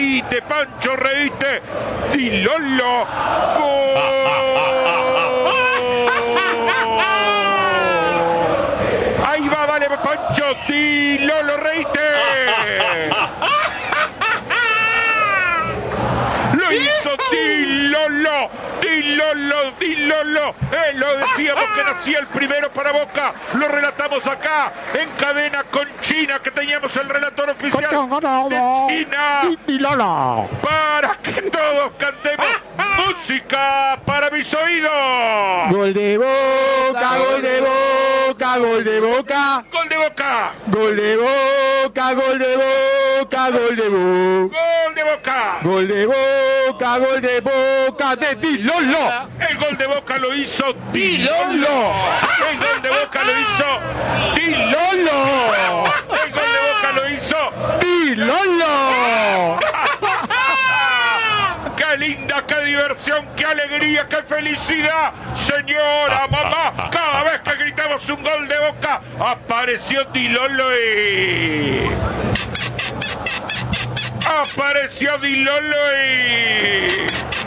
reíte, Pancho, reíte. Di Lolo. ¡Gol! Ahí va, vale, Pancho. Di Lolo, reíte. Lo hizo Di Lolo. Di Lolo, Di Lolo. Lo decíamos que nacía el primero para Boca. Lo relatamos acá en cadena con China, que teníamos el relator oficial de China. Di Lolo. Para que todos cantemos música para mis oídos. Gol de Boca, gol de Boca, gol de Boca. Gol de Boca. Gol de Boca, gol de Boca, gol de Boca. Gol de Boca. Gol de Boca, gol de Boca de Di Lolo. El gol de Boca lo hizo Di Lolo. El gol de Boca lo hizo Di Lolo. El gol de Boca lo hizo Di Lolo. ¡Qué linda, qué diversión, qué alegría, qué felicidad! Señora, mamá, cada vez que gritamos un gol de Boca, apareció Di Lolo y... Apareció Di Lolo y...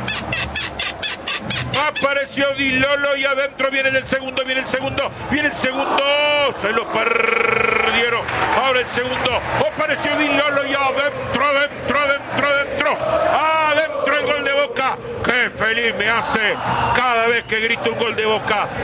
Apareció Di Lolo y adentro viene el segundo, viene el segundo, viene el segundo. Se lo perdieron. Ahora el segundo. Apareció Di Lolo y adentro, adentro, adentro, adentro. Adentro el gol de Boca. Qué feliz me hace cada vez que grito un gol de Boca.